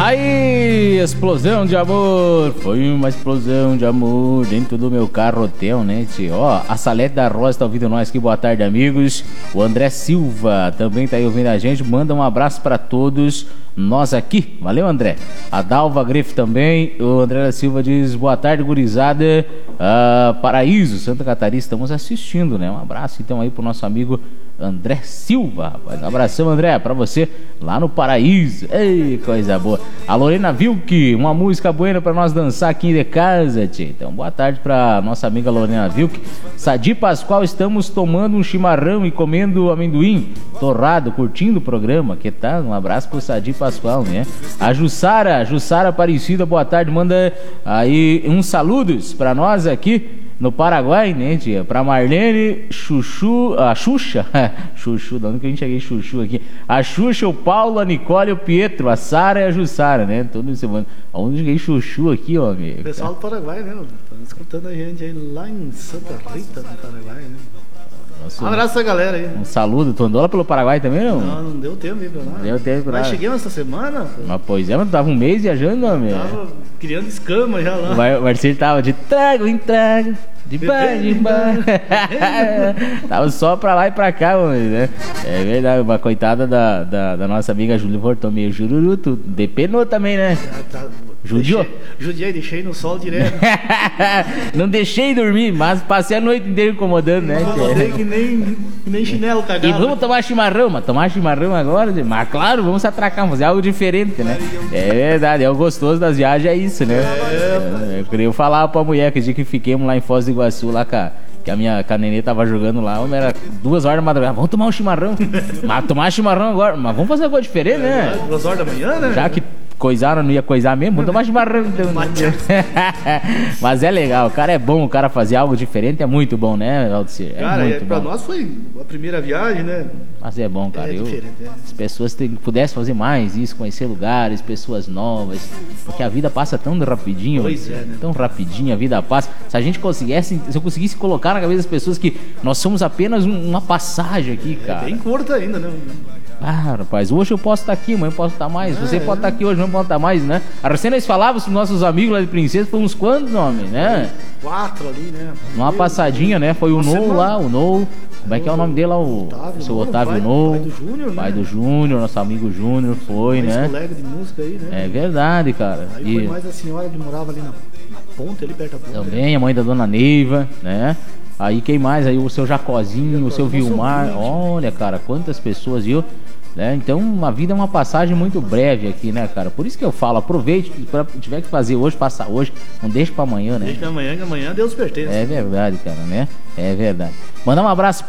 Aí, explosão de amor. Foi uma explosão de amor dentro do meu carro hotel, né, tio? Ó, a Salete da Rosa tá ouvindo nós aqui. Boa tarde, amigos. O André Silva também tá aí ouvindo a gente. Manda um abraço pra todos nós aqui. Valeu, André. A Dalva Grefe também. O André da Silva diz: boa tarde, gurizada. Paraíso, Santa Catarina, estamos assistindo, né? Um abraço então aí pro nosso amigo André Silva, rapaz. Um abração, André, pra você lá no Paraíso. Ei, coisa boa. A Lorena Vilk, uma música boa pra nós dançar aqui de casa, tia. Então, boa tarde pra nossa amiga Lorena Vilk. Sadi Pascoal, estamos tomando um chimarrão e comendo amendoim torrado, curtindo o programa. Que tal? Um abraço pro Sadi Pascoal, né? A Jussara Aparecida, boa tarde. Manda aí uns saludos pra nós aqui no Paraguai, né, tia? Pra Marlene, Chuchu, a Xuxa, Chuchu, de onde que a gente cheguei Chuchu aqui? A Xuxa, o Paulo, a Nicole, o Pietro, a Sara e a Jussara, né? Todo semana. Onde cheguei Chuchu aqui, ó, amigo? O pessoal do Paraguai, né? Tá escutando a gente aí lá em Santa Rita, no Paraguai, né? Nossa, um abraço a galera aí. Um saludo. Tu andou lá pelo Paraguai também, não? Não deu tempo aí pra lá. Deu tempo pra lá. Mas cheguei essa semana. Mas pois é, mas tu tava um mês viajando, amigo. Tava criando escama já lá. O Marcelo tava de trago em trago, de bar em bar. Tava só pra lá e pra cá, mano, né? É verdade, uma coitada da nossa amiga Júlia voltou meio jururuto. Depenou também, né? Judiou? Judiei, deixei no sol direto. Não deixei dormir, mas passei a noite inteira incomodando, né? Incomodei que nem chinelo cagado. E vamos tomar chimarrão, mas tomar chimarrão agora, mas claro, vamos se atracar, fazer algo diferente, né? É verdade, é o gostoso das viagens, é isso, né? Eu queria falar pra mulher que dia que fiquemos lá em Foz do Iguaçu, lá que a minha nenê tava jogando lá, era 2 horas da madrugada, vamos tomar um chimarrão. Mas tomar chimarrão agora, mas vamos fazer uma coisa diferente, né? 2 horas da manhã, né? Já que coisaram, não ia coisar mesmo, vamos tomar chimarrão. Mas é legal, o cara é bom, o cara fazer algo diferente é muito bom, né, Valdecir? Cara, pra nós foi a primeira viagem, né? Mas é bom, cara. Diferente, as pessoas pudessem fazer mais isso, conhecer lugares, pessoas novas, porque a vida passa tão rapidinho, né? Tão rapidinho a vida passa. Se eu conseguisse colocar na cabeça das pessoas que nós somos apenas uma passagem aqui, cara. Bem curta ainda, né? Ah, rapaz, hoje eu posso estar aqui, amanhã eu posso estar mais. Você pode estar aqui hoje, amanhã pode estar mais, né? A recém nós falávamos com nossos amigos lá de Princesa, foi uns quantos, homem, né? 4 ali, né? Uma passadinha, né? Foi o Nou lá, o Nou. Como é que é o nome dele lá? O seu Otávio Nou. Pai do Júnior, né? Pai do Júnior, nosso amigo Júnior, foi, né? Colega de música aí, né? É verdade, cara. Aí foi mais a senhora que morava ali na ponte, ali perto da ponte. Também, a mãe da dona Neiva, né? Aí quem mais? Aí o seu Jacozinho, o seu Vilmar. Olha, cara, quantas pessoas, viu? Né? Então a vida é uma passagem muito breve aqui, né, cara? Por isso que eu falo, aproveite, se tiver que fazer hoje, passa hoje, não deixe pra amanhã, né? Deixa pra amanhã, que amanhã Deus pertence. É verdade, cara, né? É verdade. Mandar um abraço